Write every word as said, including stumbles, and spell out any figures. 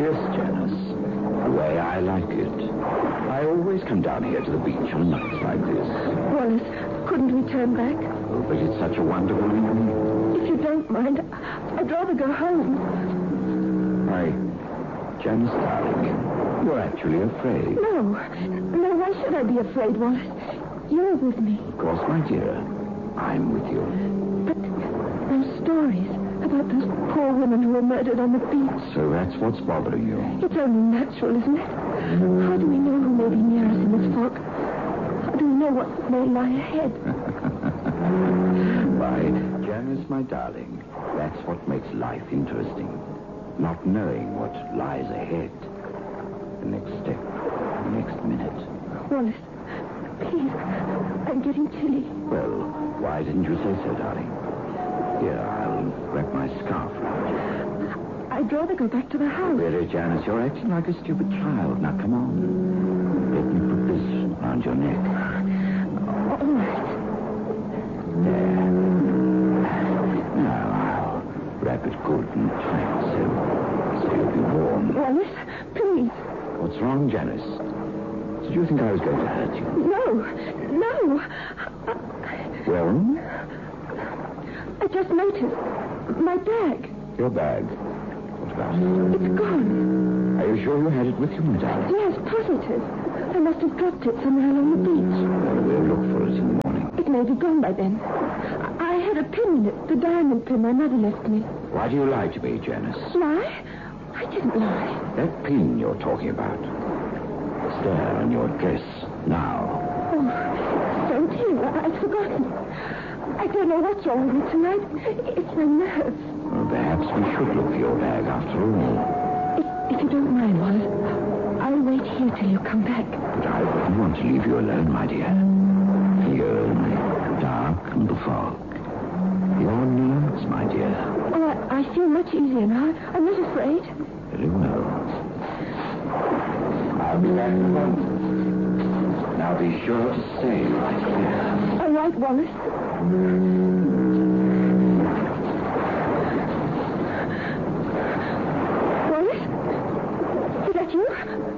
Yes, Janice. The way I like it. I always come down here to the beach on nights like this. Wallace, couldn't we turn back? Oh, but it's such a wonderful evening. If you don't mind, I'd rather go home. Why, Janice, darling, you're actually afraid. No. No, why should I be afraid, Wallace? You're with me. Of course, my dear. I'm with you. But those stories about those poor women who were murdered on the beach. So that's what's bothering you. It's only natural, isn't it? How do we know who may be near us in this fog? How do we know what may lie ahead? Why, Janice, my darling, that's what makes life interesting. Not knowing what lies ahead. The next step, the next minute. Wallace, please, I'm getting chilly. Well, why didn't you say so, darling? Here, I'll wrap my scarf around you. I'd rather go back to the house. Really, Janice, you're acting like a stupid child. Now, come on. Let me put this around your neck. All right. There. Now, I'll wrap it good and tight so, so you'll be warm. Wallace, please. What's wrong, Janice? Did you think I was going to hurt you? No, no. Well? I just noticed my bag. Your bag. What about it? It's gone. Are you sure you had it with you, my darling? Yes, positive. I must have dropped it somewhere along the beach. Well, we'll look for it in the morning. It may be gone by then. I had a pin in it, the diamond pin my mother left me. Why do you lie to me, Janice? Lie? I didn't lie. That pin you're talking about. It's there on your dress now. Oh, so dear, I'd forgotten. I don't know what's wrong with me tonight. It's my nerves. Well, perhaps we should look for your bag after all. If, if you don't mind, Wallace, I'll wait here till you come back. But I wouldn't want to leave you alone, my dear. Here in the dark and the fog. Your nerves, my dear. Oh, I, I feel much easier now. I'm not afraid. Very well. I'll be back in a moment. Now be sure to stay right here. All right, Wallace. Wallace? Is that you?